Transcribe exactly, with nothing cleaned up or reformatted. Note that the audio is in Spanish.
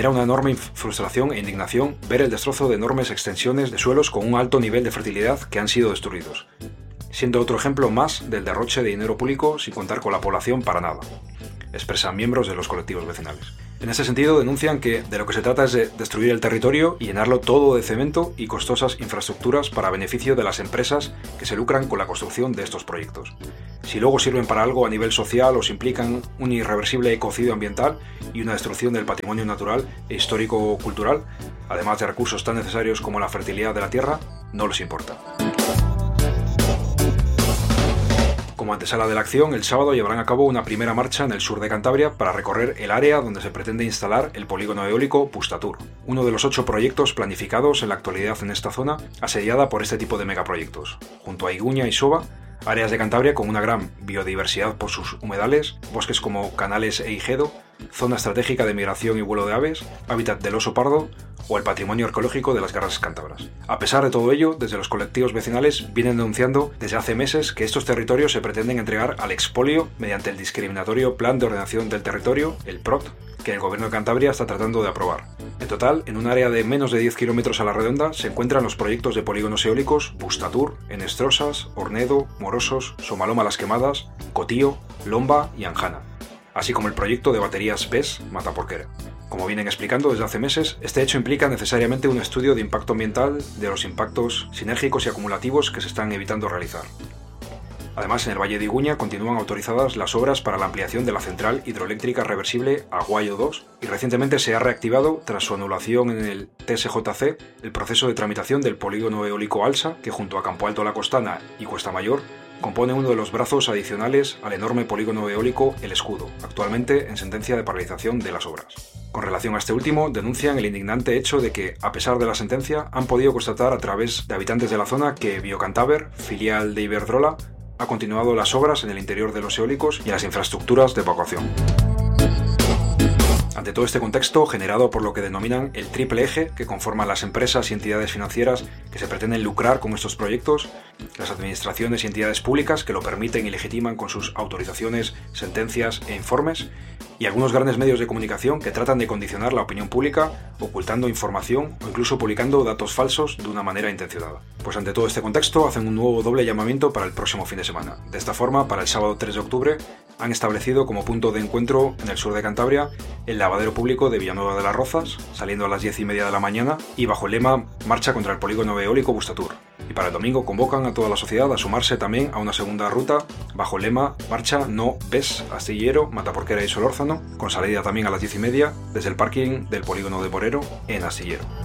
Genera una enorme frustración e indignación ver el destrozo de enormes extensiones de suelos con un alto nivel de fertilidad que han sido destruidos, siendo otro ejemplo más del derroche de dinero público sin contar con la población para nada, expresan miembros de los colectivos vecinales. En ese sentido, denuncian que de lo que se trata es de destruir el territorio y llenarlo todo de cemento y costosas infraestructuras para beneficio de las empresas que se lucran con la construcción de estos proyectos. Si luego sirven para algo a nivel social o si implican un irreversible ecocidio ambiental y una destrucción del patrimonio natural e histórico-cultural, además de recursos tan necesarios como la fertilidad de la tierra, no les importa. Como antesala de la acción, el sábado llevarán a cabo una primera marcha en el sur de Cantabria para recorrer el área donde se pretende instalar el polígono eólico Bustatur, uno de los ocho proyectos planificados en la actualidad en esta zona, asediada por este tipo de megaproyectos. Junto a Iguña y Soba, áreas de Cantabria con una gran biodiversidad por sus humedales, bosques como Canales e Ijedo, zona estratégica de migración y vuelo de aves, hábitat del oso pardo o el patrimonio arqueológico de las garras cántabras. A pesar de todo ello, desde los colectivos vecinales vienen denunciando desde hace meses que estos territorios se pretenden entregar al expolio mediante el discriminatorio Plan de Ordenación del Territorio, el P R O T, que el gobierno de Cantabria está tratando de aprobar. En total, en un área de menos de diez kilómetros a la redonda se encuentran los proyectos de polígonos eólicos Bustatur, Enestrosas, Ornedo, Morosos, Somaloma Las Quemadas, Cotío, Lomba y Anjana, así como el proyecto de baterías B E S Mataporquera. Como vienen explicando desde hace meses, este hecho implica necesariamente un estudio de impacto ambiental de los impactos sinérgicos y acumulativos que se están evitando realizar. Además, en el Valle de Iguña continúan autorizadas las obras para la ampliación de la central hidroeléctrica reversible Aguayo dos y recientemente se ha reactivado, tras su anulación en el T S J C, el proceso de tramitación del polígono eólico Alsa, que junto a Campo Alto La Costana y Cuesta Mayor compone uno de los brazos adicionales al enorme polígono eólico El Escudo, actualmente en sentencia de paralización de las obras. Con relación a este último, denuncian el indignante hecho de que, a pesar de la sentencia, han podido constatar a través de habitantes de la zona que Biocantaber, filial de Iberdrola, ha continuado las obras en el interior de los eólicos y en las infraestructuras de evacuación. Ante todo este contexto, generado por lo que denominan el triple eje que conforman las empresas y entidades financieras que se pretenden lucrar con estos proyectos, las administraciones y entidades públicas que lo permiten y legitiman con sus autorizaciones, sentencias e informes, y algunos grandes medios de comunicación que tratan de condicionar la opinión pública, ocultando información o incluso publicando datos falsos de una manera intencionada. Pues ante todo este contexto, hacen un nuevo doble llamamiento para el próximo fin de semana. De esta forma, para el sábado tres de octubre, han establecido como punto de encuentro en el sur de Cantabria el lavadero público de Villanueva de las Rozas, saliendo a las diez y media de la mañana y bajo el lema Marcha contra el polígono eólico Bustatur. Y para el domingo convocan a toda la sociedad a sumarse también a una segunda ruta bajo el lema Marcha no B E S Astillero, Mataporquera y Solórzano, con salida también a las diez y media desde el parking del polígono de Morero en Astillero.